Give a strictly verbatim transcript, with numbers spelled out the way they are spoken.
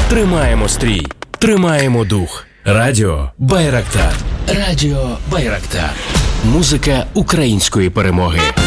Тримаємо стрій, тримаємо дух. Радіо Байрактар. Радіо Байрактар. Музика української перемоги.